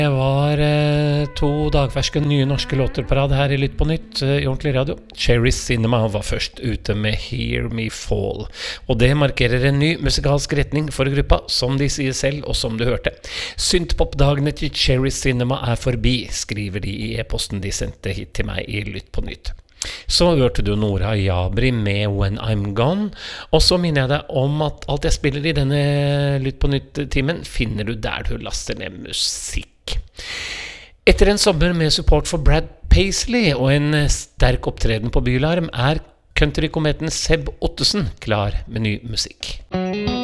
Det var 2 dagferske nye norske låter på rad her i Lytt på Nytt i ordentlig radio. Cherry Cinema var først ute med Hear Me Fall, og det markerer en ny musikalsk retning for gruppa, som de sier selv, og som du hørte. Synthpop-dagene til Cherry Cinema er forbi, skriver de i e-posten de sendte hit til meg i Lytt på Nytt. Så hørte du Nora Jabri med When I'm Gone, og så minner jeg deg om at alt jeg spiller i denne Lytt på Nytt-timen finner du der du laster ned musikk. Etter en sommer med support for Brad Paisley og en sterk opptreden på Bylarm er countrykometen Seb Ottesen klar med ny musikk.